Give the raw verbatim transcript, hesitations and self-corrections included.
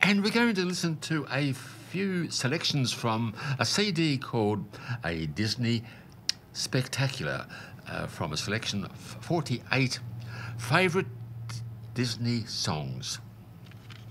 And we're going to listen to a few selections from a C D called A Disney Spectacular, uh, from a selection of forty-eight favourite Disney songs.